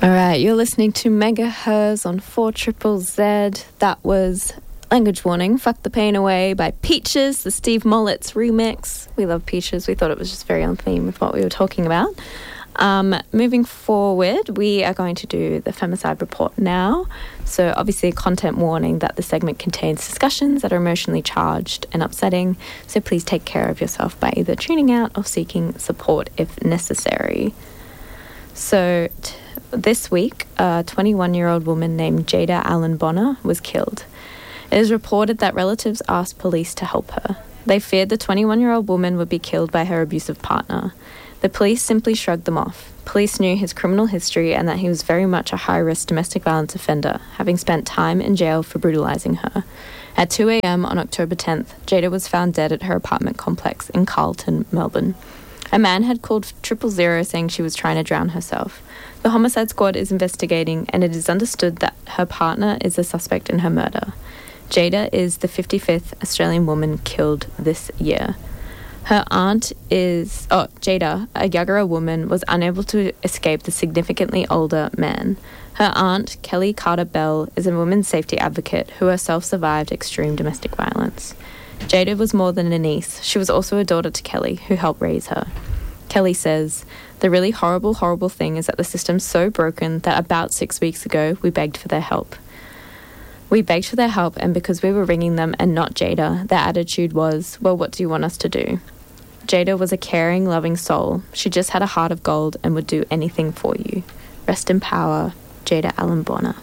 All right, you're listening to Megahertz on 4ZZZ. That was Language Warning, Fuck the Pain Away by Peaches, the Steve Mollets remix. We love Peaches. We thought it was just very on theme with what we were talking about. Moving forward, we are going to do the Femicide Report now. So obviously a content warning that the segment contains discussions that are emotionally charged and upsetting. So please take care of yourself by either tuning out or seeking support if necessary. So this week, a 21-year-old woman named Jada Allen Bonner was killed. It is reported that relatives asked police to help her. They feared the 21-year-old woman would be killed by her abusive partner. The police simply shrugged them off. Police knew his criminal history and that he was very much a high-risk domestic violence offender, having spent time in jail for brutalising her. At 2 a.m. on October 10th, Jada was found dead at her apartment complex in Carlton, Melbourne. A man had called 000 saying she was trying to drown herself. The homicide squad is investigating, and it is understood that her partner is a suspect in her murder. Jada is the 55th Australian woman killed this year. Her aunt is... Jada, a Yagara woman, was unable to escape the significantly older man. Her aunt, Kelly Carter Bell, is a women's safety advocate who herself survived extreme domestic violence. Jada was more than a niece. She was also a daughter to Kelly, who helped raise her. Kelly says, "The really horrible, horrible thing is that the system's so broken that about 6 weeks ago, we begged for their help. We begged for their help, and because we were ringing them and not Jada, their attitude was, well, what do you want us to do?" Jada was a caring, loving soul. She just had a heart of gold and would do anything for you. Rest in power, Jada Allen Bonner.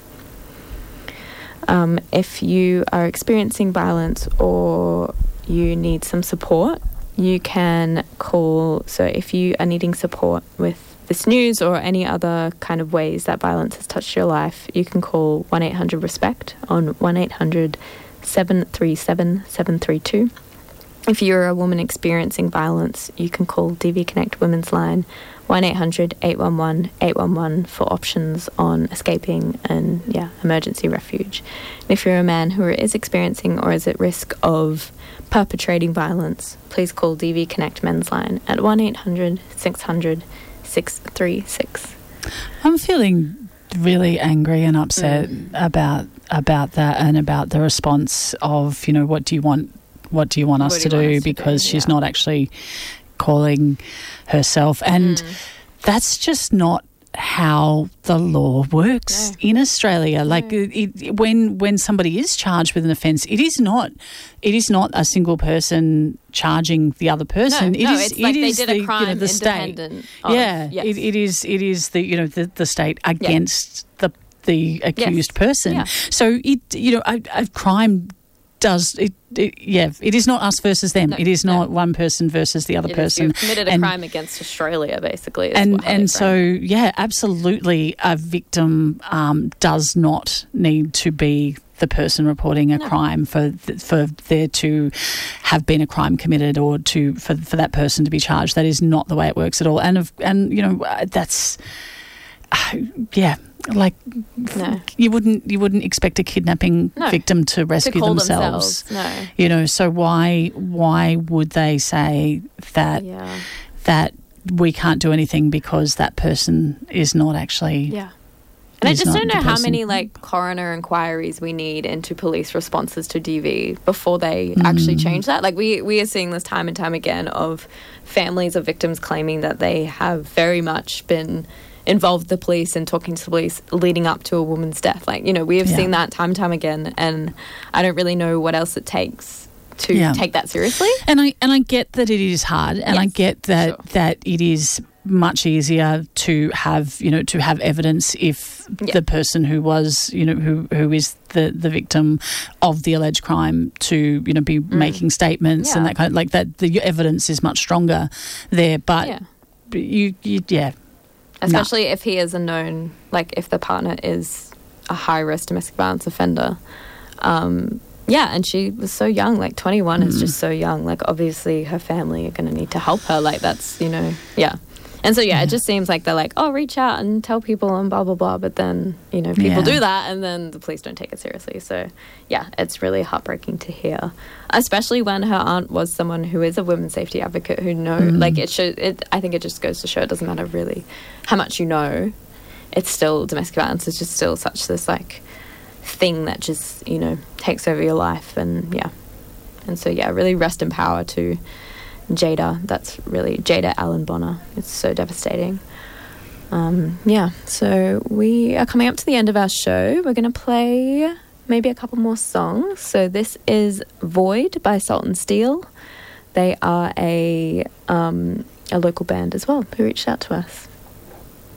If you are experiencing violence or you need some support, you can call. So if you are needing support with this news or any other kind of ways that violence has touched your life, you can call 1-800-RESPECT on 1-800-737-732. If you're a woman experiencing violence, you can call DV Connect Women's Line 1-800-811-811 for options on escaping and, emergency refuge. And if you're a man who is experiencing or is at risk of perpetrating violence, please call DV Connect Men's Line at 1-800-600-636. I'm feeling really angry and upset about that and about the response of, what do you want us to do, because she's not actually calling herself. And that's just not how the law works in Australia. Like when somebody is charged with an offence, it is not a single person charging the other person. It's like they did a crime the state. It is the state against the accused person. Yeah. So a crime does it is not us versus them. It is not one person versus the other person. You've committed a crime against Australia, basically. Absolutely, a victim does not need to be the person reporting a crime for there to have been a crime committed or for that person to be charged. That is not the way it works at all. That's you wouldn't expect a kidnapping victim to rescue themselves. So why would they say that that we can't do anything because that person is not actually And I just don't know how many coroner inquiries we need into police responses to DV before they actually change that. Like we are seeing this time and time again of families of victims claiming that they have very much been involved the police and talking to the police leading up to a woman's death. We have seen that time and time again, and I don't really know what else it takes to take that seriously. And I get that it is hard, and I get that it is much easier to have evidence if the person who was who is the victim of the alleged crime to be making statements and that kind of that the evidence is much stronger there. But especially if he is a known, if the partner is a high-risk domestic violence offender. And she was so young, 21 is just so young. Obviously her family are going to need to help her. That's, And so, it just seems like they're reach out and tell people and blah, blah, blah. But then, people do that and then the police don't take it seriously. So, it's really heartbreaking to hear, especially when her aunt was someone who is a women's safety advocate who I think it just goes to show it doesn't matter really how much you know. it's still, domestic violence is just still such this like thing that just, you know, takes over your life. And so really rest in power to Jada. That's really Jada Allen Bonner. It's so devastating. So we are coming up to the end of our show. We're going to play maybe a couple more songs. So this is Void by Salt and Steel. They are a local band as well who reached out to us.